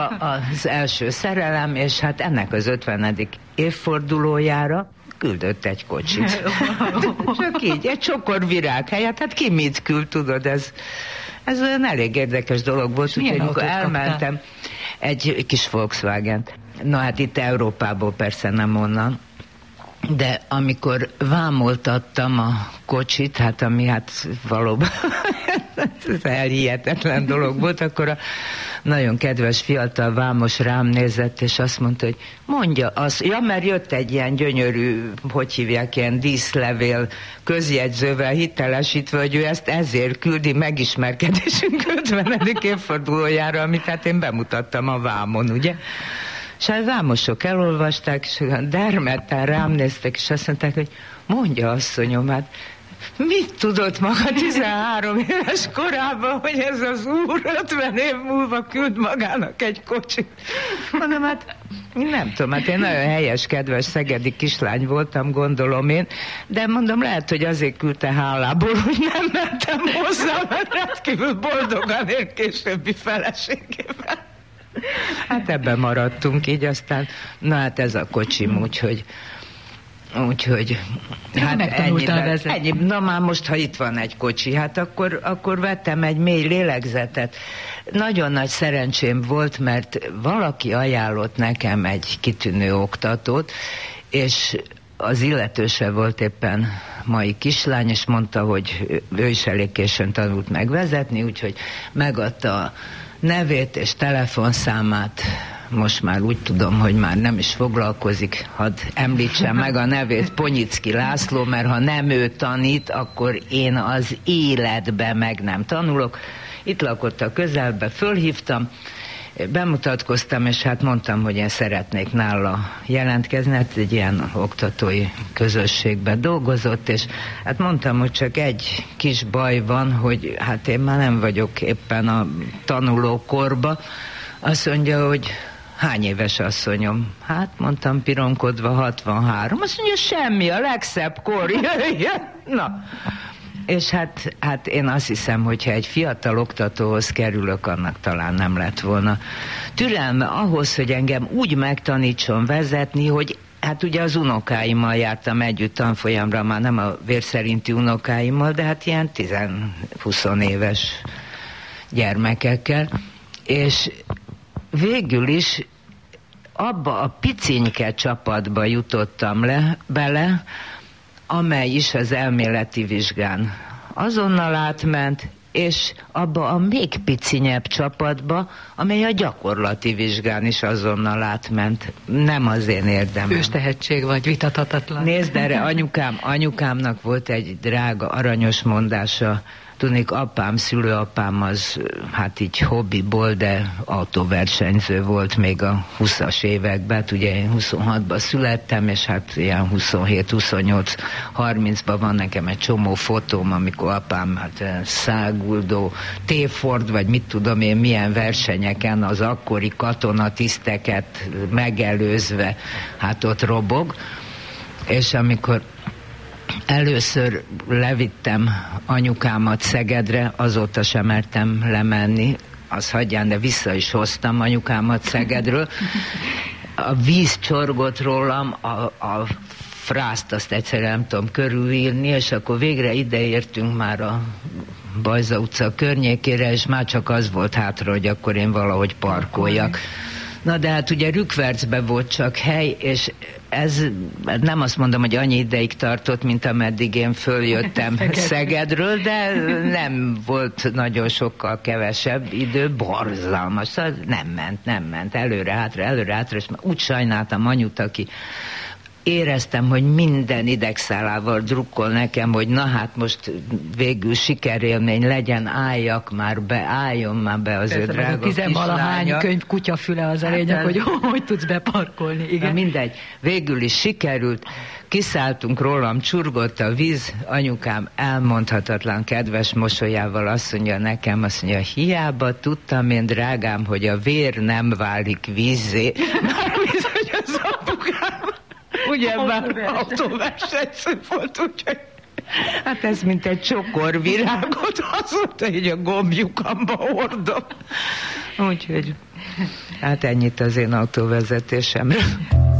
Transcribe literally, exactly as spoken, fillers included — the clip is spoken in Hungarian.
az első szerelem, és hát ennek az ötvenedik évfordulójára küldött egy kocsit. Csak így, egy csokor virág helyett, hát ki mit küld, tudod, ez, ez olyan elég érdekes dolog volt, úgyhogy amikor elmentem, egy kis Volkswagen-t. Na hát itt Európából persze nem onnan, de amikor vámoltattam a kocsit, hát ami hát valóban elhihetetlen dolog volt, akkor a nagyon kedves fiatal vámos rám nézett, és azt mondta, hogy mondja azt, ja, mert jött egy ilyen gyönyörű, hogy hívják, ilyen díszlevél közjegyzővel hitelesítve, hogy ő ezt ezért küldi megismerkedésünk ötvenedik évfordulójára, amit hát én bemutattam a vámon, ugye? És a vámosok elolvasták, és dermedten rám néztek, és azt mondták, hogy mondja, asszonyom, hát mit tudott maga tizenhárom éves korában, hogy ez az úr ötven év múlva küld magának egy kocsit? Mondom, hát nem tudom, hát én nagyon helyes, kedves szegedi kislány voltam, gondolom én, de mondom, lehet, hogy azért küldte hálából, hogy nem mentem hozzá, mert rendkívül boldogan ér későbbi feleségével. Hát ebben maradtunk így, aztán, na hát ez a kocsim, úgyhogy úgyhogy hát ennyiben, ennyi, na már most, ha itt van egy kocsi, hát akkor, akkor vettem egy mély lélegzetet. Nagyon nagy szerencsém volt, mert valaki ajánlott nekem egy kitűnő oktatót, és az illetőse volt éppen mai kislány, és mondta, hogy ő is elég későn tanult megvezetni, úgyhogy megadta a nevét és telefonszámát. Most már úgy tudom, hogy már nem is foglalkozik, hadd említsem meg a nevét, Ponyicki László, mert ha nem ő tanít, akkor én az életbe meg nem tanulok. Itt lakott a közelbe, fölhívtam, bemutatkoztam, és hát mondtam, hogy én szeretnék nála jelentkezni, hát egy ilyen oktatói közösségben dolgozott, és hát mondtam, hogy csak egy kis baj van, hogy hát én már nem vagyok éppen a tanulókorba. Azt mondja, hogy hány éves asszonyom? Hát mondtam pironkodva hatvanhárom. Azt mondja, semmi, a legszebb kor, jöjjön. Na, és hát, hát én azt hiszem, hogyha egy fiatal oktatóhoz kerülök, annak talán nem lett volna türelme ahhoz, hogy engem úgy megtanítson vezetni, hogy hát ugye az unokáimmal jártam együtt tanfolyamra, már nem a vérszerinti unokáimmal, de hát ilyen tíz-húsz éves gyermekekkel, és végül is abba a picinke csapatba jutottam le, bele, amely is az elméleti vizsgán azonnal átment, és abba a még picinyebb csapatba, amely a gyakorlati vizsgán is azonnal átment. Nem az én érdemem. Ős tehetség vagy, vitathatatlan. Nézd erre, anyukám, anyukámnak volt egy drága, aranyos mondása. Tudnék, apám, szülőapám az hát így hobbiból, de autóversenyző volt még a huszas években. Ugye én huszonhatban születtem, és hát ilyen huszonhét, huszonnyolc, harmincban van nekem egy csomó fotóm, amikor apám hát száguldó, téford, vagy mit tudom én, milyen versenyeken az akkori katonatiszteket megelőzve, hát ott robog. És amikor először levittem anyukámat Szegedre, azóta sem mertem lemenni, az hagyján, de vissza is hoztam anyukámat Szegedről. A víz csorgott rólam, a, a frászt azt egyszerűen nem tudom körülírni, és akkor végre ideértünk már a Bajza utca környékére, és már csak az volt hátra, hogy akkor én valahogy parkoljak. Na de hát ugye Rükvercben volt csak hely, és ez nem azt mondom, hogy annyi ideig tartott, mint ameddig én följöttem Szegedről, de nem volt nagyon sokkal kevesebb idő, borzalmas, szóval nem ment, nem ment, előre-hátra, előre-hátra, és úgy sajnáltam anyut, aki éreztem, hogy minden idegszálával drukkol nekem, hogy na hát most végül sikerélmény legyen, álljak már be, álljon már be az ő drága kislánya. Tizenvalahány könyv kutyafüle az a lényeg, hát, hogy hogy tudsz beparkolni. Igen. Na mindegy, végül is sikerült, kiszálltunk rólam, csurgott a víz, anyukám elmondhatatlan kedves mosolyával azt mondja nekem, azt mondja, hiába tudtam én, drágám, hogy a vér nem válik vízzé. Mármint, hogy az apukám ugye már autóversenyző volt, úgyhogy hát ez mint egy csokor virágot, azóta így a gombjukamba hordom. Úgyhogy Hát ennyit az én autóvezetésemről.